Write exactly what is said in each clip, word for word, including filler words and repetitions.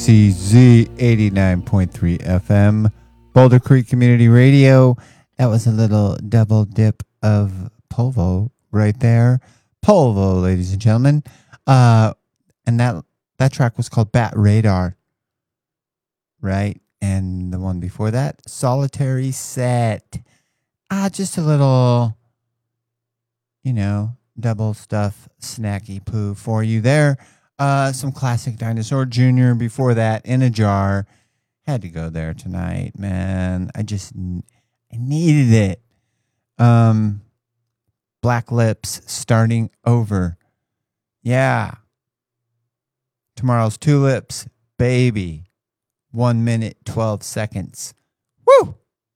C Z eighty-nine point three F M, Boulder Creek Community Radio. That was a little double dip of Polvo right there. Polvo, ladies and gentlemen. Uh, and that that track was called Bat Radar, right? And the one before that, Solitary Set. Ah, just a little, you know, double stuff snacky poo for you there. Uh, some classic Dinosaur Junior before that, In a Jar. Had to go there tonight, man. I just I needed it. Um, Black Lips, Starting Over. Yeah. Tomorrow's Tulips, Baby. One minute, twelve seconds. Woo!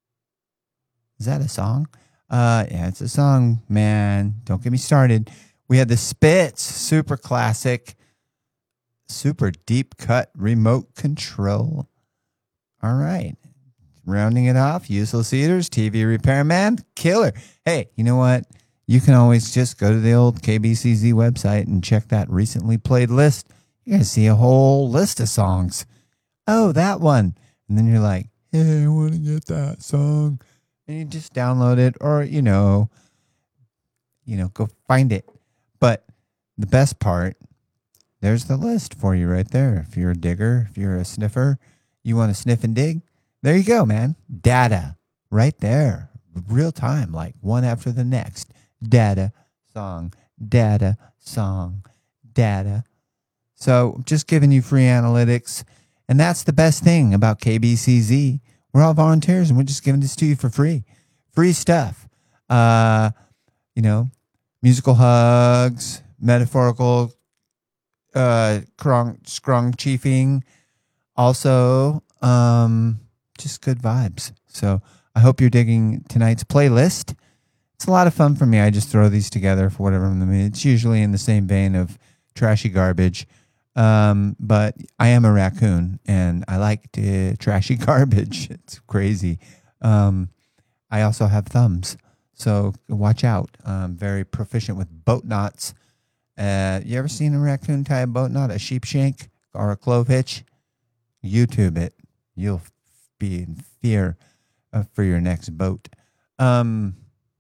Is that a song? Uh, yeah, it's a song, man. Don't get me started. We had the Spits, super classic. Super deep cut remote control. All right. Rounding it off, Useless Eaters, T V Repairman, Killer. Hey, you know what? You can always just go to the old K B C Z website and check that recently played list. You're going to see a whole list of songs. Oh, that one. And then you're like, hey, I want to get that song. And you just download it or, you know, you know, go find it. But the best part, there's the list for you right there. If you're a digger, if you're a sniffer, you want to sniff and dig, there you go, man. Data right there. Real time, like one after the next. Data, song, data, song, data. So just giving you free analytics. And that's the best thing about K B C Z. We're all volunteers and we're just giving this to you for free. Free stuff. Uh, you know, musical hugs, metaphorical uh scrung, scrung chiefing, also um just good vibes. So I hope you're digging tonight's playlist. It's a lot of fun for me. I just throw these together for whatever I'm in the mood. It's usually in the same vein of trashy garbage, um but I am a raccoon and I like to trashy garbage. It's crazy. um I also have thumbs, so watch out. I'm very proficient with boat knots. Uh, you ever seen a raccoon tie a boat knot, a sheep shank, or a clove hitch? YouTube it. You'll be in fear of, for your next boat. Um,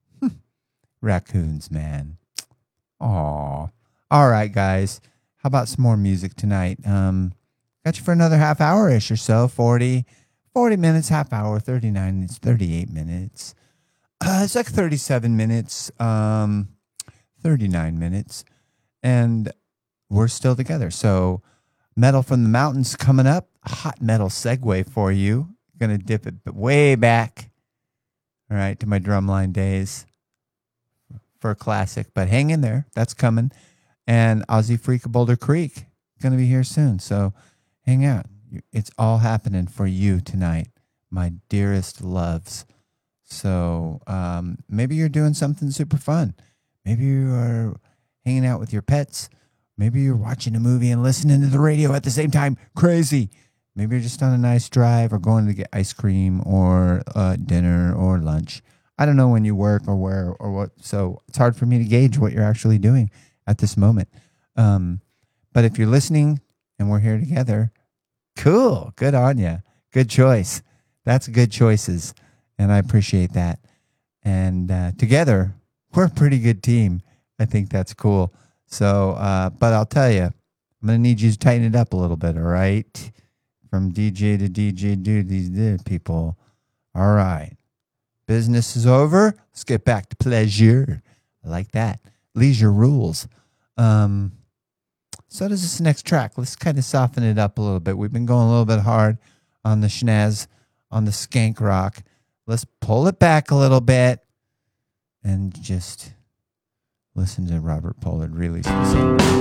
raccoons, man. Aw. All right, guys. How about some more music tonight? Um, got you for another half hour-ish or so. forty, forty minutes, half hour, thirty-nine. It's thirty-eight minutes. Uh, it's like thirty-seven minutes. Um, thirty-nine minutes. And we're still together. So Metal from the Mountains coming up. Hot metal segue for you. Going to dip it way back. All right, to my drumline days for a classic. But hang in there. That's coming. And Aussie Freak of Boulder Creek going to be here soon. So hang out. It's all happening for you tonight, my dearest loves. So um, maybe you're doing something super fun. Maybe you are hanging out with your pets. Maybe you're watching a movie and listening to the radio at the same time. Crazy. Maybe you're just on a nice drive or going to get ice cream or uh, dinner or lunch. I don't know when you work or where or what. So it's hard for me to gauge what you're actually doing at this moment. Um, but if you're listening and we're here together, cool. Good on you. Good choice. That's good choices. And I appreciate that. And uh, together, we're a pretty good team. I think that's cool. So, uh, but I'll tell you, I'm going to need you to tighten it up a little bit, all right? From D J to D J, do these people. All right. Business is over. Let's get back to pleasure. I like that. Leisure rules. Um, so does this next track. Let's kind of soften it up a little bit. We've been going a little bit hard on the schnaz, on the skank rock. Let's pull it back a little bit and just listen to Robert Pollard really sing.